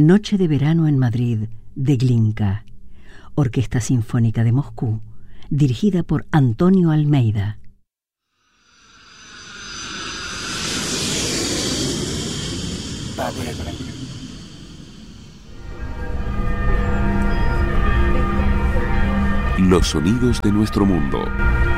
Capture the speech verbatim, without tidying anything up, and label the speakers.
Speaker 1: Noche de verano en Madrid, de Glinka. Orquesta Sinfónica de Moscú, dirigida por Antonio Almeida.
Speaker 2: Los sonidos de nuestro mundo.